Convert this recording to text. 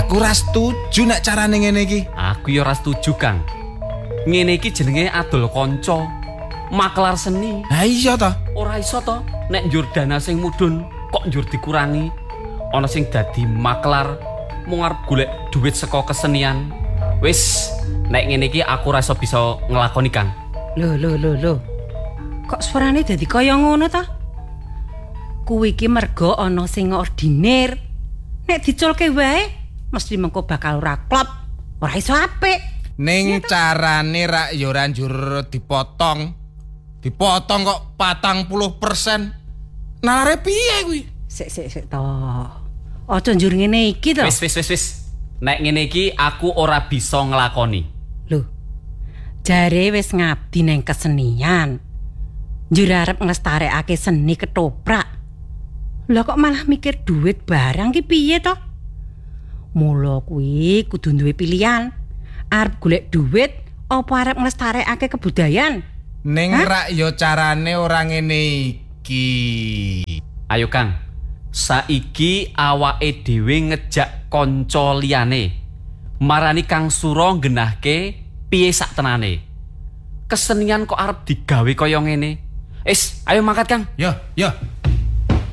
Aku ora setuju nek carane ngene iki. Aku ya ora setuju, Kang. Ngene iki jenenge adol kanca, maklar seni. Ha iya to. Ora iso to nek njur dana sing mudhun kok njur dikurangi. Ana sing dadi maklar mung arep golek duit saka kesenian. Wis, nek ngene iki aku ora iso bisa nglakoni, Kang. Lho. Kok suarane dadi kaya ngono ta? Kuwi iki mergo ana sing ordinir. Nek diculke wae mesti mengko bakal ora klop. Ora iso apik. Ning carane rak ya ora njur dipotong. Dipotong kok 40%. Nalare piye kuwi? Sik to. Aja njur ngene iki to. Wis. Nek ngene iki aku ora bisa nglakoni. Lho. Jare wis ngabdi nang kesenian. Njur arep nglestarekake seni ketoprak. Lah kok malah mikir duit barang ki piye to? Mula kuwi kudu duwe pilihan. Arep golek duit apa arep nglestarekake kebudayaan? Ning rak ya carane ora ngene iki. Ayo, Kang. Saiki awake dhewe ngejak kanca liyane. Marani Kang Sura nggenahke piye sak tenane. Kesenian kok arep digawe kaya ngene. Ayo mangkat, Kang. Ya.